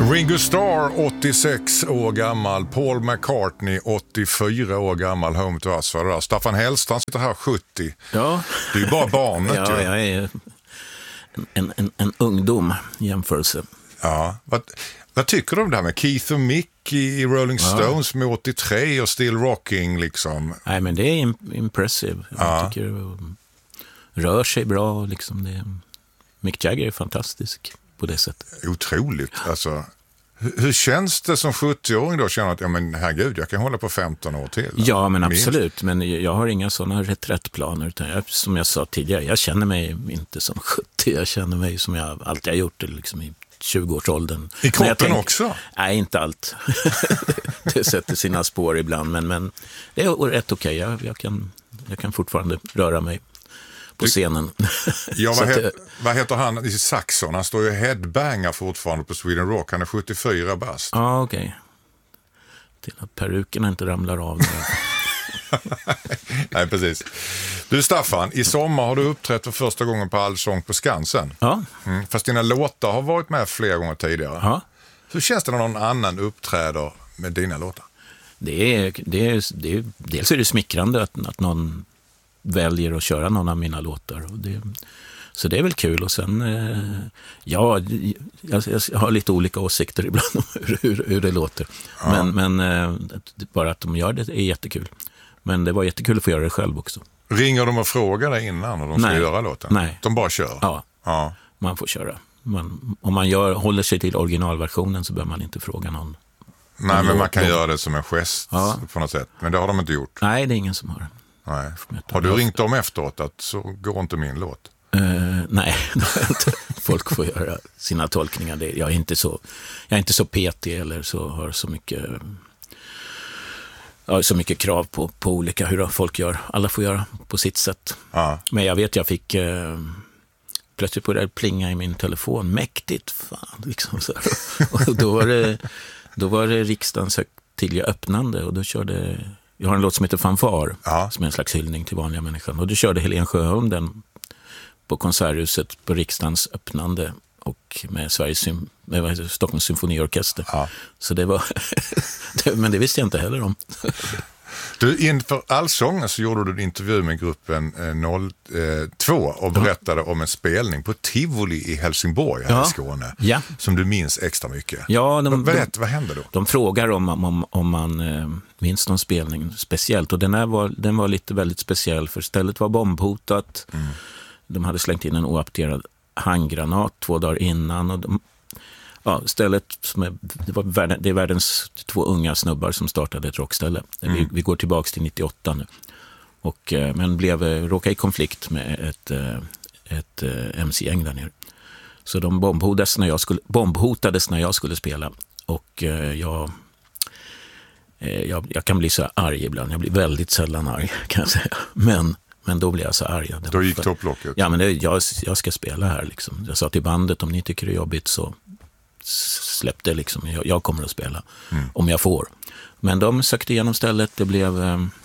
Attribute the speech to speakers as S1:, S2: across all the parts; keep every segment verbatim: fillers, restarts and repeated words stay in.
S1: Ringo Starr, åttiosex år gammal. Paul McCartney, åttiofyra år gammal. Home to us var det där. Staffan Hellstrand sitter här, sjuttio.
S2: Ja.
S1: Det är ju bara barnet.
S2: Ja,
S1: ju.
S2: jag är en, en, en ungdom i jämförelse.
S1: Ja. Vad, vad tycker du om det här med Keith och Mick i Rolling Stones ja. med åttiotre och Still Rocking liksom?
S2: Nej, men det är impressive. Jag
S1: ja.
S2: tycker det rör sig bra. Liksom det. Mick Jagger är fantastisk på det sättet.
S1: Otroligt. Alltså, hur, hur känns det som sjuttio-åring då? Känner att, ja men herregud, jag kan hålla på femton år till.
S2: Ja, men absolut. Men jag har inga sådana reträttplaner. Utan jag, som jag sa tidigare, jag känner mig inte som sjuttio. Jag känner mig som jag alltid har gjort det liksom i tjugoårsåldern.
S1: I kroppen
S2: tänk,
S1: också?
S2: Nej, inte allt. Det sätter sina spår ibland. Men, men det är rätt okej. Jag, jag, kan, jag kan fortfarande röra mig på scenen.
S1: Ja, vad, het, vad heter han i Saxon? Han står ju headbanger fortfarande på Sweden Rock. Han är sjuttiofyra bast.
S2: Ja, okej. Okay. Till att perukerna inte ramlar av.
S1: Nej, precis. Du Staffan, i sommar har du uppträtt för första gången på Allsång på Skansen.
S2: Ja.
S1: Mm, fast dina låtar har varit med flera gånger tidigare.
S2: Ja.
S1: Hur känns det när någon annan uppträder med dina låtar?
S2: Det är, det är, det är, dels är det smickrande att, att någon väljer att köra någon av mina låtar. Och det, så det är väl kul. Och sen, eh, ja, jag, jag har lite olika åsikter ibland om hur, hur, hur det låter. Ja. Men, men eh, bara att de gör det är jättekul. Men det var jättekul att få göra det själv också.
S1: Ringer de och frågar dig innan när de ska
S2: Nej.
S1: göra låten?
S2: Nej.
S1: De bara kör?
S2: Ja,
S1: ja.
S2: Man får köra. Man, om man gör, håller sig till originalversionen så behöver man inte fråga någon.
S1: Nej, men man kan göra det som en gest
S2: ja.
S1: på något sätt. Men det har de inte gjort.
S2: Nej, det är ingen som har.
S1: Nej. Har du ringt dem efteråt att så går inte min låt?
S2: Uh, nej, folk får göra sina tolkningar. Jag är inte så, jag är inte så petig eller så har så mycket, ja, så mycket krav på, på olika hur folk gör. Alla får göra på sitt sätt.
S1: Ja.
S2: Men jag vet, jag fick uh, plötsligt började det plinga i min telefon. Mäktigt, fan. Liksom så. Och då var det, då var det riksdagens högtidliga öppnande och då körde... Jag har en låt som heter Fanfar, ja. Som är en slags hyllning till vanliga människan. Och då körde Helen Sjöholm den på Konserthuset på riksdagens öppnande och med Sveriges med Stockholms symfoniorkester. Ja. Så det var... men det visste jag inte heller om.
S1: Du, inför Allsången så gjorde du en intervju med gruppen noll två och berättade ja. om en spelning på Tivoli i Helsingborg här ja. i Skåne.
S2: Ja.
S1: Som du minns extra mycket.
S2: Ja, de,
S1: Berätta, vad hände då?
S2: De frågar om, om, om man eh, minns någon spelning speciellt. Och den, här var, den var lite väldigt speciell för stället var bombhotat. Mm. De hade slängt in en oapterad handgranat två dagar innan och de, ja, stället som är, det, var världen, det är världens två unga snubbar som startade ett rockställe. Mm. Vi, vi går tillbaka till nittioåtta nu. Och, men blev, råkade i konflikt med ett, ett M C-gäng där nere. Så de bombhotades när jag skulle, bombhotades när jag skulle spela. Och jag, jag, jag kan bli så arg ibland. Jag blir väldigt sällan arg kan jag säga. Men, men då blir jag så arg.
S1: Då gick topplocket.
S2: Ja, men det, jag, jag ska spela här. Liksom. Jag sa till bandet, om ni tycker det är jobbigt så släpp det liksom. Jag, jag kommer att spela. Mm. Om jag får. Men de sökte igenom stället. Det blev...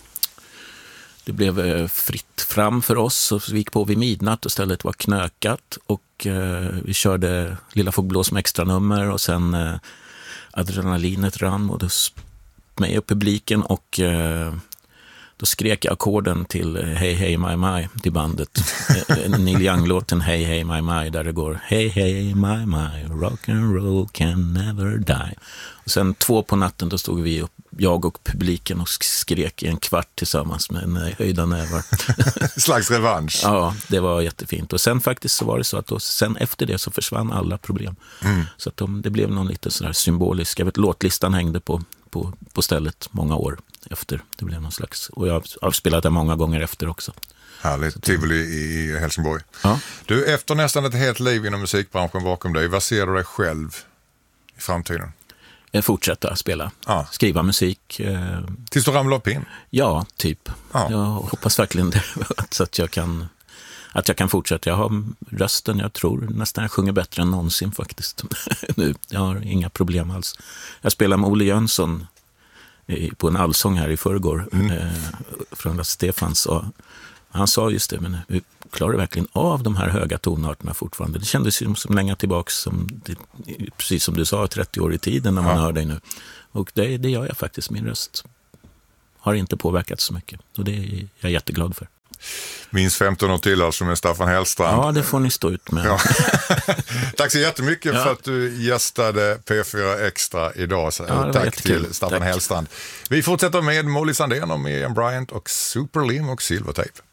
S2: Det blev fritt fram för oss och vi gick på vid midnatt och stället var knökat och eh, vi körde Lilla Fågelblå som extra nummer och sen eh, adrenalinet rann och då mig och publiken och eh, då skrek jag ackorden till Hey Hey My My till bandet. Neil Young-låten Hey Hey My My där det går Hey Hey My My, rock and roll can never die. Och sen två på natten då stod vi upp, jag och publiken och skrek i en kvart tillsammans med en höjda nävar.
S1: Slags revansch.
S2: Ja, det var jättefint. Och sen faktiskt så var det så att då, sen efter det så försvann alla problem. Mm. Så att de, det blev någon lite sådär symbolisk, jag vet låtlistan hängde på, på, på stället många år efter. Det blev någon slags, och jag har spelat det många gånger efter också.
S1: Härligt, Tivoli i Helsingborg.
S2: Ja.
S1: Du, efter nästan ett helt liv inom musikbranschen bakom dig, vad ser du dig själv i framtiden?
S2: Fortsätta spela,
S1: ja.
S2: skriva musik. Eh,
S1: Tills du ramlar upp in?
S2: Ja, typ.
S1: Ja.
S2: Jag hoppas verkligen det, så att jag kan att jag kan fortsätta. Jag har rösten, jag tror nästan jag sjunger bättre än någonsin faktiskt. Nu, jag har inga problem alls. Jag spelar med Olle Jönsson på en allsång här i förrgår mm. eh, från Stefans och Han sa just det, men vi klarar verkligen av de här höga tonarterna fortfarande. Det kändes ju som länge tillbaka, som det, precis som du sa, trettio år i tiden när man ja. hör dig nu. Och det, det gör jag faktiskt, min röst har inte påverkat så mycket. Och det är jag jätteglad för.
S1: Minns femton år till alltså med Staffan Hellstrand.
S2: Ja, det får ni stå ut med. Ja.
S1: Tack så jättemycket ja. för att du gästade P fyra Extra idag. Ja, tack jättekul. till Staffan Tack. Hellstrand. Vi fortsätter med Molly Sandén och Miriam Bryant och Superlim och Silvertape.